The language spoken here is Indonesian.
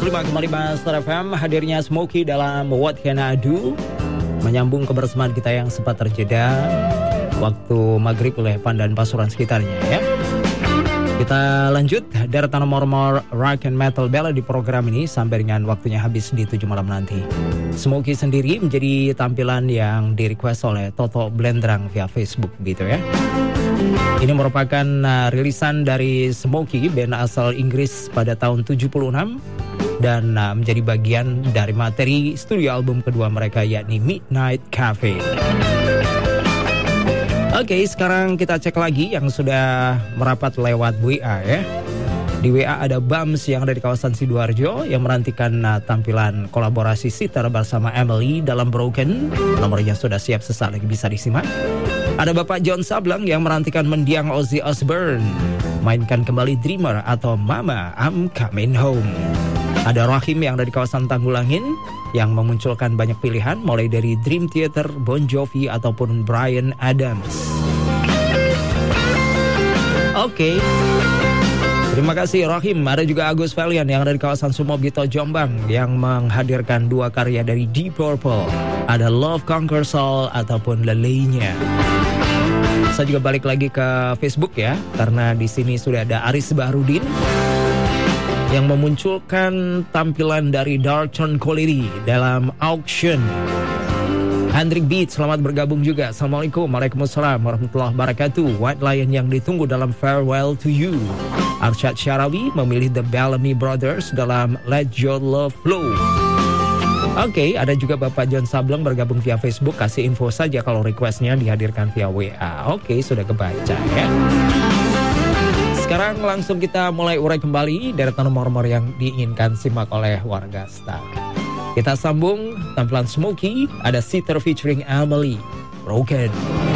105,5 Star FM. Hadirnya Smokey dalam What Can I Do, menyambung kebersamaan kita yang sempat terjeda waktu maghrib oleh Pandan Pasuruan sekitarnya ya. Kita lanjut deretan nomor rock and metal ballad di program ini sampai dengan waktunya habis di 7 malam nanti. Smokey sendiri menjadi tampilan yang di-request oleh Toto Blendrang via Facebook gitu ya. Ini merupakan rilisan dari Smokey, band asal Inggris pada tahun 76 dan menjadi bagian dari materi studio album kedua mereka yakni Midnight Cafe. Oke, sekarang kita cek lagi yang sudah merapat lewat WA ya. Di WA ada Bams yang ada di kawasan Sidoarjo yang menantikan tampilan kolaborasi Sitar bersama Emily dalam Broken. Nomornya sudah siap, sesaat lagi bisa disimak. Ada Bapak John Sableng yang menantikan mendiang Ozzy Osbourne, mainkan kembali Dreamer atau Mama I'm Coming Home. Ada Rahim yang ada di kawasan Tanggulangin yang memunculkan banyak pilihan mulai dari Dream Theater, Bon Jovi ataupun Bryan Adams. Oke. Terima kasih Rahim. Ada juga Agus Valian yang ada di kawasan Sumobito Jombang yang menghadirkan dua karya dari Deep Purple. Ada Love Conquers All ataupun Lelenya. Saya juga balik lagi ke Facebook ya, karena di sini sudah ada Aris Bahrudin yang memunculkan tampilan dari Dark Tone Quality dalam Auction. Hendrik Beat, selamat bergabung juga. Assalamualaikum, waalaikumsalam warahmatullahi wabarakatuh. White Lion yang ditunggu dalam Farewell to You. Arsyad Syarawi memilih The Bellamy Brothers dalam Let Your Love Flow. Oke, ada juga Bapak John Sableng bergabung via Facebook. Kasih info saja kalau requestnya dihadirkan via WA. Oke, sudah kebaca ya. Sekarang langsung kita mulai urai kembali deretan nomor-nomor yang diinginkan simak oleh warga Star. Kita sambung tampilan Smokey, ada Sitar featuring Emily, Broken.